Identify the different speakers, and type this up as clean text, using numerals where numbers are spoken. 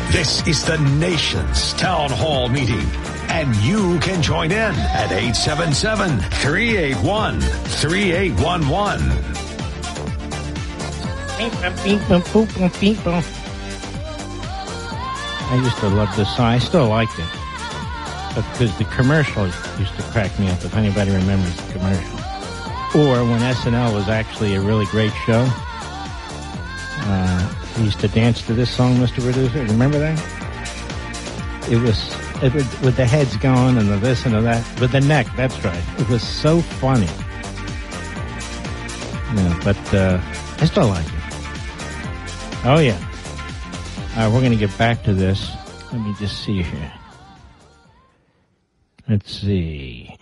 Speaker 1: This is the nation's town hall meeting, and you can join in at 877-381-3811.
Speaker 2: I used to love this song. I still liked it. But because the commercial used to crack me up, if anybody remembers the commercial. Or when SNL was actually a really great show. We used to dance to this song, Mr. Producer. Remember that? It was with the heads going and the this and the that. With the neck, that's right. It was so funny. Yeah, but I still like it. Oh, yeah. All right, we're going to get back to this. Let me just see here. Let's see.